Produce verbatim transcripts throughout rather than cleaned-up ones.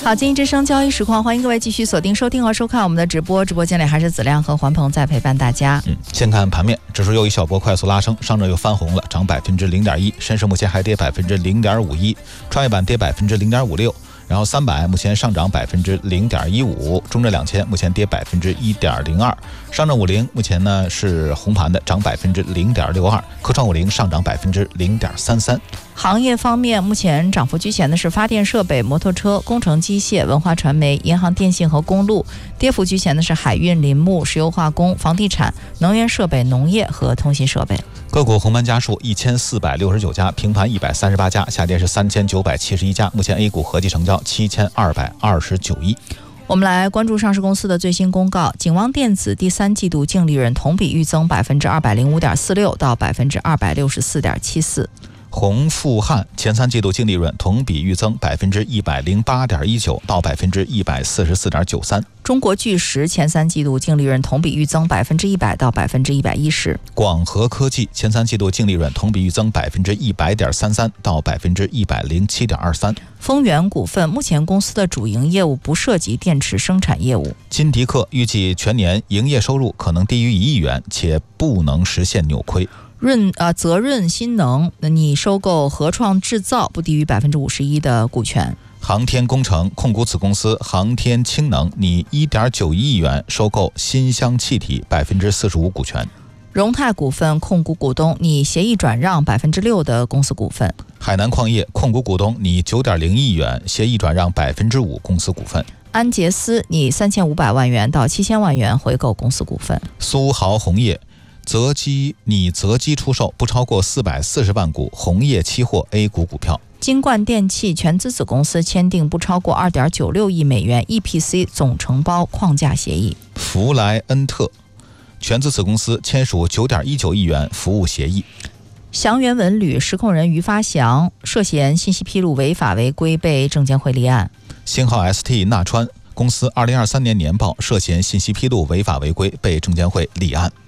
好，经济之声交易实况，欢迎各位继续锁定收听和收看我们的直播。直播间里还是子亮和环鹏在陪伴大家。 嗯，先看盘面，指数又一小波快速拉升，上证又翻红了，涨百分之零点一，深市目前还跌百分之零点五一，创业板跌百分之零点五六。然后三百目前上涨百分之零点一五，中证两千目前跌百分之一点零二，上证五零目前呢是红盘的，涨百分之零点六二，科创五零上涨百分之零点三三。 行业方面，目前涨幅居前的是发电设备、摩托车、工程机械、文化传媒、银行、电信和公路；跌幅居前的是海运、林木、石油化工、房地产、能源设备、农业和通信设备。 个股红盘家数一千四百六十九家，平盘一百三十八家，下跌是三千九百七十一家。目前 A 股合计成交七千二百二十九亿。 我们来关注上市公司的最新公告。景旺电子第三季度净利润同比预增百分之二百零五点四六到百分之二百六十四点七四。 鸿富汉前三季度净利润同比预增百分之一百零八点一九到百分之一百四十四点九三。 中国巨石前三季度净利润同比预增百分之一百到百分之一百一十。 广和科技前三季度净利润同比预增百分之一百点三三到百分之一百零七点二三。 丰源股份目前公司的主营业务不涉及电池生产业务。 金迪克预计全年营业收入可能低于一亿元，且不能实现扭亏。 润呃泽润新能，你收购合创制造不低于百分之五十一的股权。 航天工程控股子公司航天氢能拟一点九一亿元收购新乡气体百分之四十五股权。 荣泰股份控股股东拟协议转让百分之六的公司股份。 海南矿业控股股东拟九点零亿元协议转让百分之五公司股份。 安捷斯拟三千五百万元到七千万元回购公司股份。 苏豪红业择机拟择机出售不超过四百四十万股红业期货 A 股股票。 金冠电器全资子公司签订不超过 二点九六亿美元 E P C 总承包框架协议。 弗莱恩特全资子公司签署 九点一九亿元服务协议。 祥源文旅实控人于发祥涉嫌信息披露违法违规被证监会立案。 星号 S T 纳川公司二零二三年年报涉嫌信息披露违法违规被证监会立案。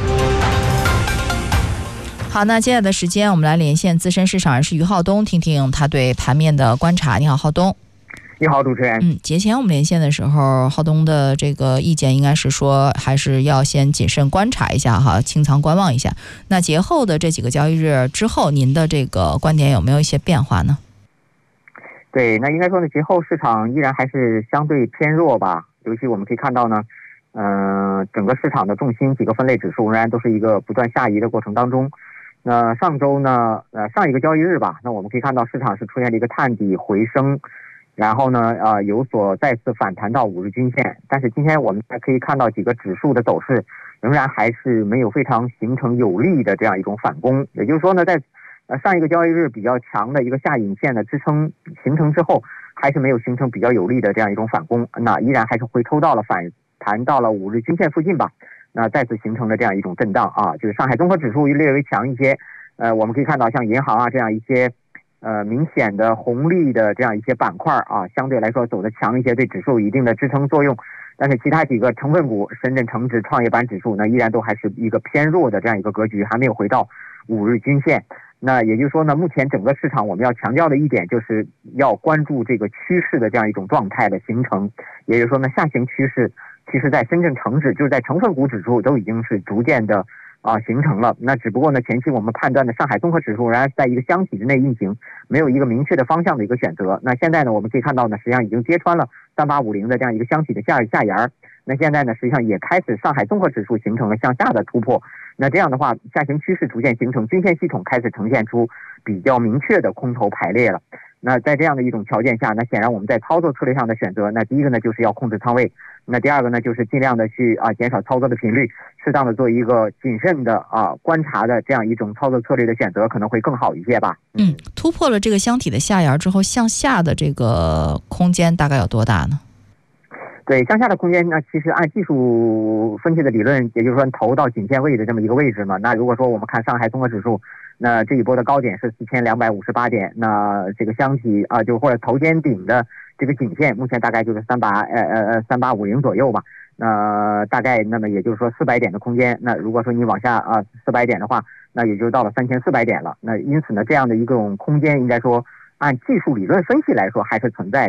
好，那接下来的时间我们来连线资深市场人士于浩东，听听他对盘面的观察。你好，浩东。 你好，主持人。 嗯，节前我们连线的时候，浩东的这个意见应该是说，还是要先谨慎观察一下哈，清仓观望一下。那节后的这几个交易日之后，您的这个观点有没有一些变化呢？ 对，那应该说呢，节后市场依然还是相对偏弱吧。尤其我们可以看到呢，呃，整个市场的重心几个分类指数仍然都是一个不断下移的过程当中。那上周呢，呃，上一个交易日吧，那我们可以看到市场是出现了一个探底回升，然后呢，呃，有所再次反弹到五日均线。但是今天我们还可以看到几个指数的走势，仍然还是没有非常形成有力的这样一种反攻。也就是说呢，在呃上一个交易日比较强的一个下影线的支撑形成之后，还是没有形成比较有力的这样一种反攻，那依然还是回抽到了反弹到了五日均线附近吧。那再次形成了这样一种震荡啊，就是上海综合指数略微强一些，呃，我们可以看到像银行啊这样一些，呃，明显的红利的这样一些板块啊，相对来说走得强一些，对指数有一定的支撑作用。但是其他几个成分股，深圳成指、创业板指数呢，依然都还是一个偏弱的这样一个格局，还没有回到五日均线。那也就是说呢，目前整个市场我们要强调的一点，就是要关注这个趋势的这样一种状态的形成。也就是说呢，下行趋势其实在深圳成指，就是在成分股指数都已经是逐渐的啊形成了。那只不过呢，前期我们判断的上海综合指数仍然是在一个箱体之内运行，没有一个明确的方向的一个选择。那现在呢，我们可以看到呢，实际上已经揭穿了三八五零的这样一个箱体的下下沿。那现在呢，实际上也开始上海综合指数形成了向下的突破。那这样的话，下行趋势逐渐形成，均线系统开始呈现出比较明确的空头排列了。那在这样的一种条件下，那显然我们在操作策略上的选择，那第一个呢就是要控制仓位，那第二个呢就是尽量的去啊减少操作的频率，适当的做一个谨慎的啊观察的这样一种操作策略的选择，可能会更好一些吧。 嗯，突破了这个箱体的下沿之后，向下的这个空间大概有多大呢？ 对，向下的空间呢，其实按技术分析的理论，也就是说头到颈线位的这么一个位置嘛。那如果说我们看上海综合指数，那这一波的高点是四千两百五十八点，那这个箱体啊，就或者头肩顶的这个颈线，目前大概就是三八呃呃呃三八五零左右吧。那大概那么也就是说四百点的空间。那如果说你往下啊四百点的话，那也就到了三千四百点了。那因此呢，这样的一种空间应该说按技术理论分析来说还是存在的。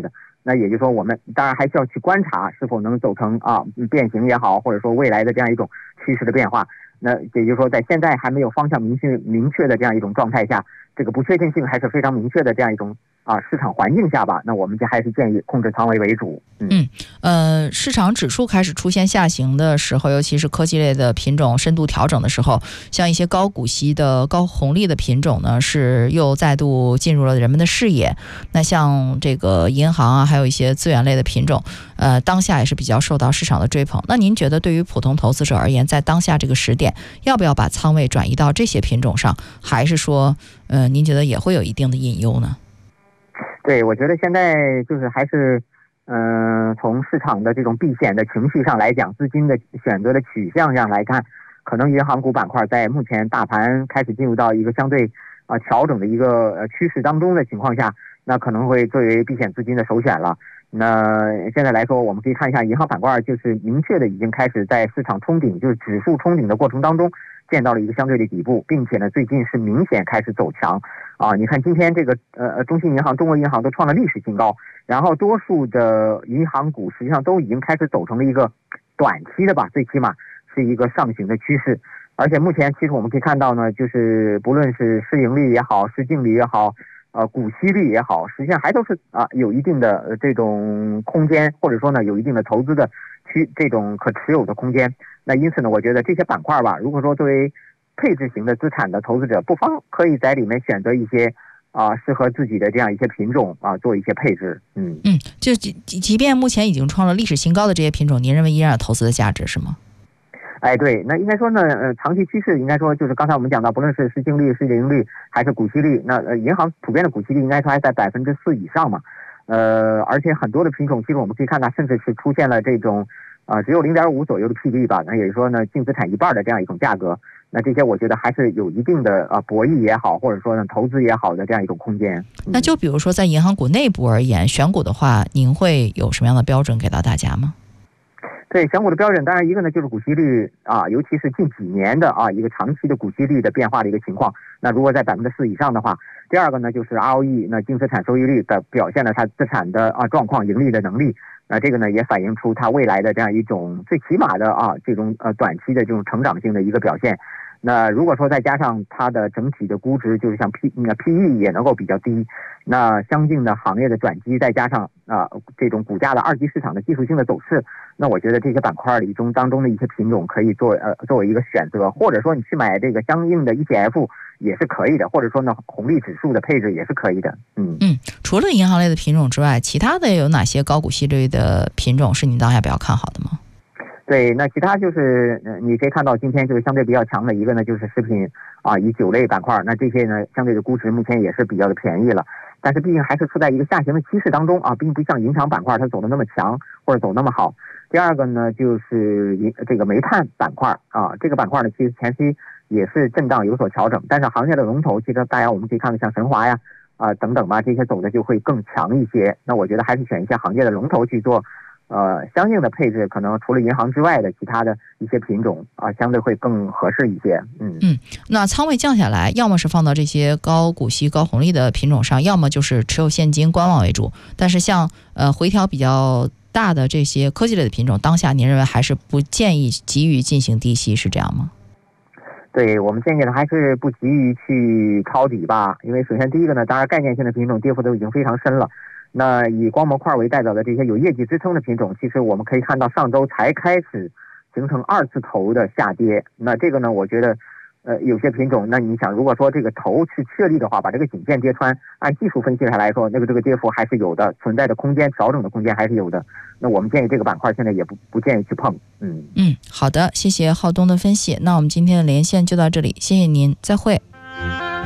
那也就是说，我们当然还需要去观察是否能走成啊变形也好，或者说未来的这样一种趋势的变化。那也就是说，在现在还没有方向明确明确的这样一种状态下，这个不确定性还是非常明确的这样一种啊市场环境下吧，那我们就还是建议控制仓位为主。 嗯, 嗯呃，市场指数开始出现下行的时候，尤其是科技类的品种深度调整的时候，像一些高股息的高红利的品种呢，是又再度进入了人们的视野。那像这个银行啊，还有一些资源类的品种，呃，当下也是比较受到市场的追捧。那您觉得对于普通投资者而言，在当下这个时点，要不要把仓位转移到这些品种上，还是说，呃，您觉得也会有一定的隐忧呢？ 对，我觉得现在就是还是，嗯、呃，从市场的这种避险的情绪上来讲，资金的选择的取向上来看，可能银行股板块在目前大盘开始进入到一个相对啊、呃、调整的一个呃趋势当中的情况下，那可能会作为避险资金的首选了。那现在来说，我们可以看一下银行板块，就是明确的已经开始在市场冲顶，就是指数冲顶的过程当中，见到了一个相对的底部，并且呢，最近是明显开始走强啊！你看今天这个呃中信银行、中国银行都创了历史新高，然后多数的银行股实际上都已经开始走成了一个短期的吧，最起码是一个上行的趋势。而且目前其实我们可以看到呢，就是不论是市盈率也好，市净率也好，呃股息率也好，实际上还都是啊有一定的、呃、这种空间，或者说呢有一定的投资的区这种可持有的空间。那因此呢，我觉得这些板块吧，如果说作为配置型的资产的投资者，不妨可以在里面选择一些啊、呃、适合自己的这样一些品种啊、呃、做一些配置。嗯嗯，就即即便目前已经创了历史新高的这些品种，您认为依然有投资的价值是吗？ 哎，对，那应该说呢，呃，长期趋势应该说就是刚才我们讲到，不论是市净率、市盈率还是股息率，那呃银行普遍的股息率应该说还在百分之四以上嘛。呃，而且很多的品种，其实我们可以看到，甚至是出现了这种啊、呃、只有 零点五 左右的 P B 吧，那也就是说呢，净资产一半的这样一种价格。那这些我觉得还是有一定的啊博弈也好，或者说呢投资也好的这样一种空间。嗯、 那就比如说在银行股内部而言，选股的话，您会有什么样的标准给到大家吗？ 对，选股的标准，当然一个呢就是股息率啊，尤其是近几年的啊一个长期的股息率的变化的一个情况。那如果在百分之四以上的话，第二个呢就是 R O E， 那净资产收益率的表现了它资产的啊状况、盈利的能力。那这个呢也反映出它未来的这样一种最起码的啊这种呃短期的这种成长性的一个表现。那如果说再加上它的整体的估值，就是像 P 那 P E 也能够比较低，那相应的行业的转机，再加上啊、呃、这种股价的二级市场的技术性的走势，那我觉得这些板块里中当中的一些品种可以做呃作为一个选择，或者说你去买这个相应的 E T F 也是可以的，或者说呢红利指数的配置也是可以的。嗯嗯，除了银行类的品种之外，其他的有哪些高股息率的品种是您当下比较看好的吗？ 对，那其他就是，呃，你可以看到今天就是相对比较强的一个呢，就是食品啊，以酒类板块，那这些呢相对的估值目前也是比较的便宜了，但是毕竟还是处在一个下行的趋势当中啊，并不像银行板块它走的那么强或者走那么好。第二个呢就是这个煤炭板块啊，这个板块呢其实前期也是震荡有所调整，但是行业的龙头其实大家我们可以看到像神华呀啊等等吧，这些走的就会更强一些。那我觉得还是选一些行业的龙头去做。呃，相应的配置可能除了银行之外的其他的一些品种啊，相对会更合适一些。嗯嗯，那仓位降下来，要么是放到这些高股息、高红利的品种上，要么就是持有现金观望为主。但是像呃回调比较大的这些科技类的品种，当下您认为还是不建议急于进行低吸，是这样吗？ 对，我们建议呢还是不急于去抄底吧，因为首先第一个呢，当然概念性的品种跌幅都已经非常深了。那以光模块为代表的这些有业绩支撑的品种，其实我们可以看到上周才开始形成二次头的下跌。那这个呢，我觉得呃有些品种，那你想如果说这个头是确立的话，把这个颈线跌穿，按技术分析上来说，那个这个跌幅还是有的，存在的空间调整的空间还是有的。那我们建议这个板块现在也不不建议去碰。嗯嗯，好的，谢谢浩东的分析。那我们今天的连线就到这里，谢谢您，再会。